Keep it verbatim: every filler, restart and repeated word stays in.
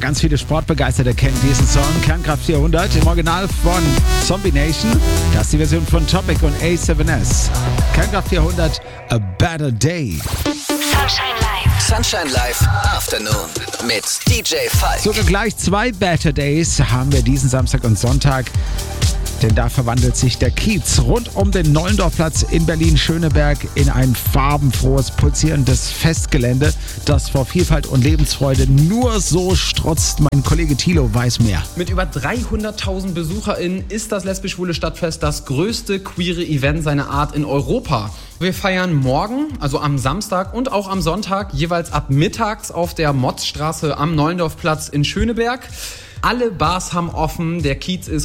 ganz viele Sportbegeisterte kennen diesen Song. Kernkraft vierhundert im Original von Zombie Nation. Das ist die Version von Topic und A seven S. Kernkraft vierhundert, A Better Day. Sunshine Live. Sunshine Live Afternoon mit D J Falk. Sogar gleich zwei Better Days haben wir diesen Samstag und Sonntag. Denn da verwandelt sich der Kiez rund um den Nollendorfplatz in Berlin-Schöneberg in ein farbenfrohes, pulsierendes Festgelände, das vor Vielfalt und Lebensfreude nur so strotzt. Mein Kollege Thilo weiß mehr. Mit über dreihunderttausend BesucherInnen ist das Lesbisch-Schwule Stadtfest das größte queere Event seiner Art in Europa. Wir feiern morgen, also am Samstag und auch am Sonntag, jeweils ab mittags auf der Motzstraße am Nollendorfplatz in Schöneberg. Alle Bars haben offen, der Kiez ist